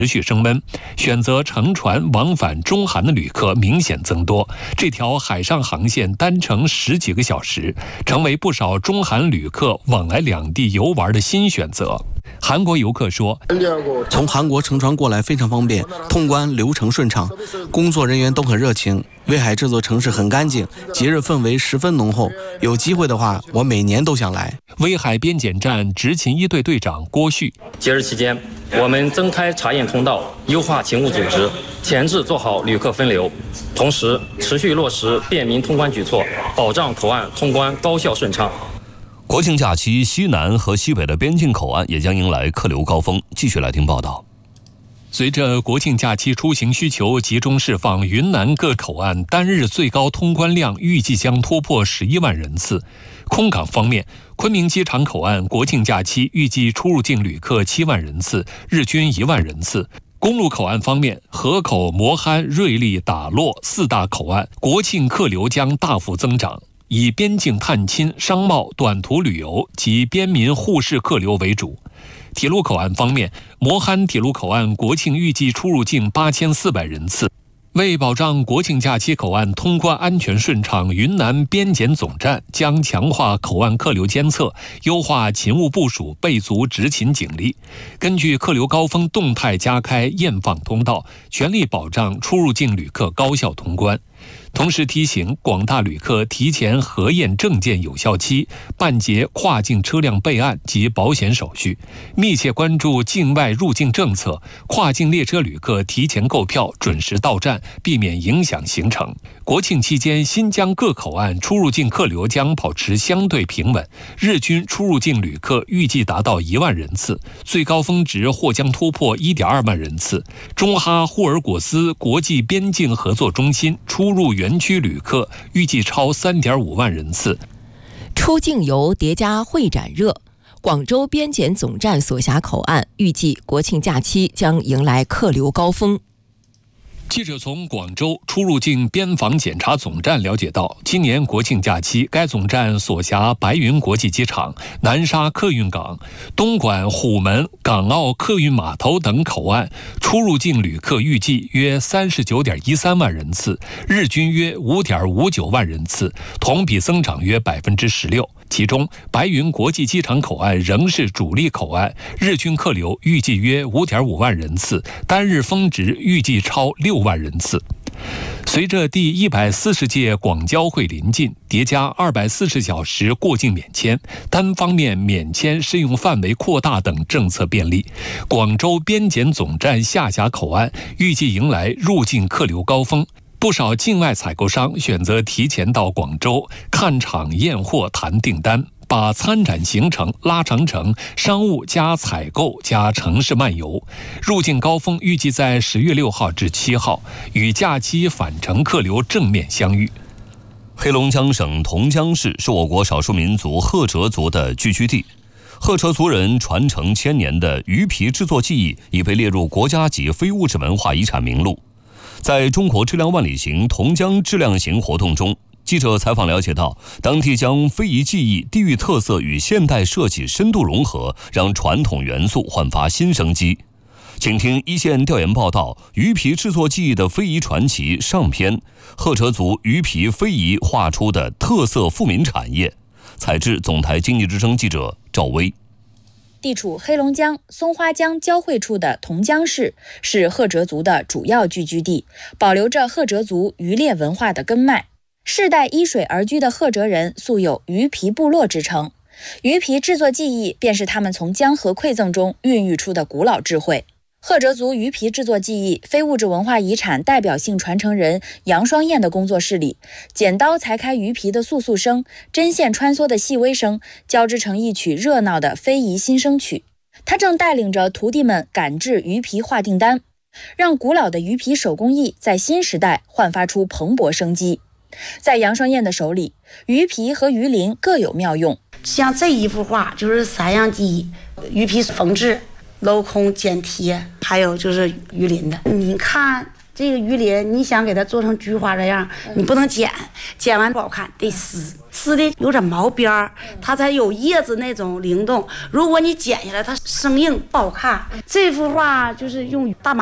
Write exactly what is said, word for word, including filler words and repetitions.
持续升温，选择乘船往返中韩的旅客明显增多。这条海上航线单程十几个小时，成为不少中韩旅客往来两地游玩的新选择。韩国游客说， 从韩国乘船过来非常方便，通关流程顺畅，工作人员都很热情。威海这座城市很干净，节日氛围十分浓厚。有机会的话，我每年都想来。 威海边检站执勤一队队长郭旭， 节日期间，我们增开查验通道，优化勤务组织，前置做好旅客分流，同时持续落实便民通关举措，保障口岸通关高效顺畅。 国庆假期，西南和西北的边境口岸也将迎来客流高峰。继续来听报道。 随着国庆假期出行需求集中释放，云南各口岸单日最高通关量预计将突破十一万人次。空港方面，昆明机场口岸国庆假期预计出入境旅客七万人次，日均一万人次。公路口岸方面，河口、磨憨、瑞丽、打洛四大口岸国庆客流将大幅增长，以边境探亲、商贸、短途旅游及边民互市客流为主。铁路口岸方面，磨憨铁路口岸国庆预计出入境八千四百人次。为保障国庆假期口岸通关安全顺畅，云南边检总站将强化口岸客流监测，优化勤务部署，备足执勤警力，根据客流高峰动态加开验放通道，全力保障出入境旅客高效通关。同时提醒广大旅客提前核验证件有效期，办结跨境车辆备案及保险手续，密切关注境外入境政策，跨境列车旅客提前购票，准时到站，避免影响行程。国庆期间，新疆各口岸出入境客流将保持相对平稳，日均出入境旅客预计达到一万人次，最高峰值或将突破 一点二万人次。中哈霍尔果斯国际边境合作中心出入园区旅客预计超 三点五万人次。 出境游叠加会展热，广州边检总站所辖口岸预计国庆假期将迎来客流高峰。 记者从广州出入境边防检查总站了解到，今年国庆假期，该总站所辖白云国际机场、南沙客运港、东莞虎门港澳客运码头等口岸出入境旅客预计约 三十九点一三万人次，日均约 五点五九万人次，同比增长约 百分之十六。其中，白云国际机场口岸仍是主力口岸，日均客流预计约 五点五万人次，单日峰值预计超六万人次。随着第一百四十届广交会临近，叠加二百四十小时过境免签、单方面免签适用范围扩大等政策便利，广州边检总站下辖口岸预计迎来入境客流高峰。不少境外采购商选择提前到广州看场验货谈订单，把参展行程拉长成商务加采购加城市漫游。入境高峰预计在十月六号至七号，与假期返程客流正面相遇。 黑龙江省同江市是我国少数民族赫哲族的聚居地，赫哲族人传承千年的鱼皮制作技艺已被列入国家级非物质文化遗产名录。在中国质量万里行同江质量行活动中，记者采访了解到，当地将非遗技艺、地域特色与现代设计深度融合，让传统元素焕发新生机。请听一线调研报道：鱼皮制作技艺的非遗传奇上篇，赫哲族鱼皮非遗画出的特色富民产业。采制总台经济之声记者赵薇。 地处黑龙江松花江交汇处的同江市是赫哲族的主要聚居地，保留着赫哲族渔猎文化的根脉。世代依水而居的赫哲人素有鱼皮部落之称，鱼皮制作技艺便是他们从江河馈赠中孕育出的古老智慧。赫哲族鱼皮制作技艺非物质文化遗产代表性传承人杨双燕的工作室里，剪刀裁开鱼皮的簌簌声，针线穿梭的细微声，交织成一曲热闹的非遗新生曲。他正带领着徒弟们赶制鱼皮划订单，让古老的鱼皮手工艺在新时代焕发出蓬勃生机。在杨双燕的手里，鱼皮和鱼鳞各有妙用。 像这一幅画就是三样技艺：鱼皮缝制、镂空剪贴，还有就是鱼鳞的。你看这这个鱼鳞你想给它做成菊花这样，你不能剪，剪完不好看，得撕，撕的有点毛边儿，它才有叶子那种灵动。如果你剪下来它生硬不好看。这幅画就是用大马